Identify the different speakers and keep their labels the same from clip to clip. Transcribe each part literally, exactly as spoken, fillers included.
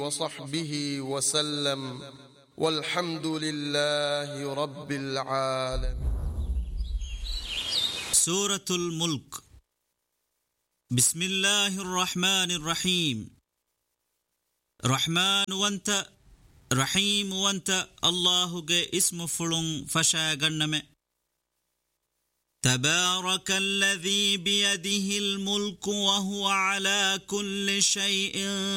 Speaker 1: وصحبه وسلم والحمد لله رب العالمين.
Speaker 2: سورة الملك. بسم الله الرحمن الرحيم. رحمن وانت رحيم وانت الله جي اسم فلون فشا غنم. تبارك الذي بيده الملك وهو على كل شيء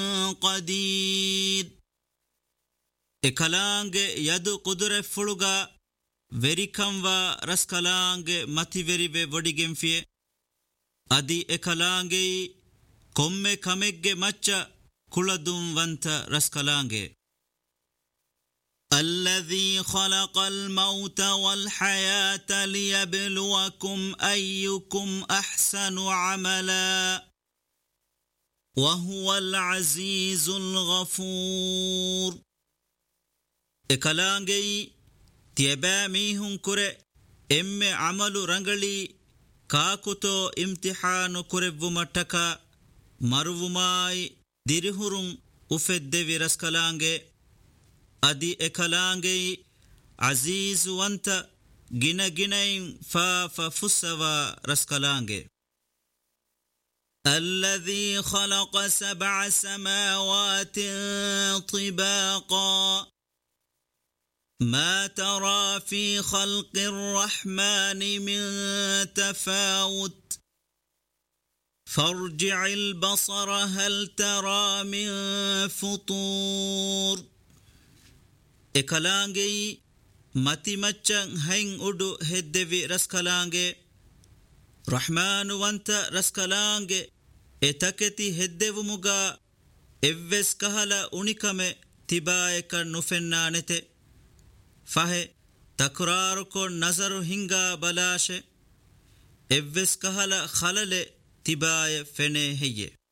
Speaker 2: قدير. اكلانگ يد قدر فلوغا ويريكم و رسكلانگ متي ويري و وديگم فيه. ادي اكلانگ كومه كمگge مچ كلدم وانت رسكلانگ. الذي خلق الموت والحياة ليبلوكم أيكم أحسن عملا وهو العزيز الغفور. اكلانگي تيباميهم كره ام عمل رنگلي كاكوتو امتحان كره ومتكا مروماي ديرهرون افد ورسكلانگي. ادي اكلانگي عزيز وانت گنا گنين فا ففسوا رسكلانگي. الذي خلق سبع سماوات طباقا ما ترى في خلق الرحمن من تفاوت فارجع البصر هل ترى من فطور. اكلانگي متي مچن هين اودو هدوي رسكلانگي. رحمن وانت رسكلانگي اتكتي هدو مغا اوس كهلا اونيكمه تبايك نفنانته فه تكراركو نظر هنگا بلاشه اوس كهلا خلل تباي فنه هي.